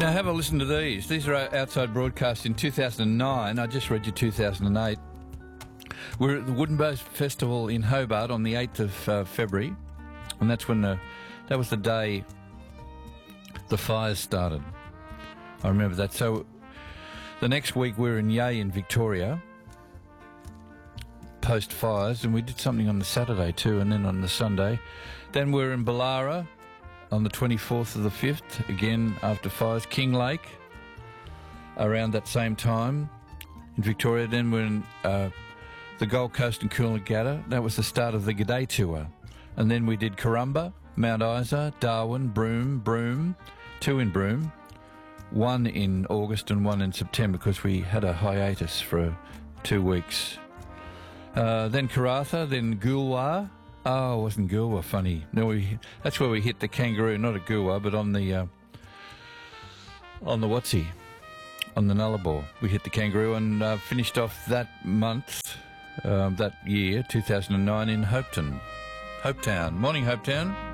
Now have a listen to these. These are outside broadcasts in 2009. I just read you 2008. We're at the Wooden Bow Festival in Hobart on the 8th of February, and that's when that was the day the fires started. I remember that. So the next week we're in Yea in Victoria, post fires, and we did something on the Saturday too, and then on the Sunday. Then we're in Ballara on the 24th of the 5th, again after fires. Kinglake around that same time in Victoria. Then we're in the Gold Coast and Coolangatta. That was the start of the G'day tour. And then we did Corumba, Mount Isa, Darwin, Broome, 2 in Broome, 1 in August and 1 in September because we had a hiatus for 2 weeks. Then Karratha, then Goolwa. Oh, wasn't Goolwa funny? No, that's where we hit the Kangaroo, not a Goolwa, but on the Watsy, on the Nullarbor. We hit the Kangaroo and finished off that month, that year, 2009, in Hopetown. Morning, Hopetown.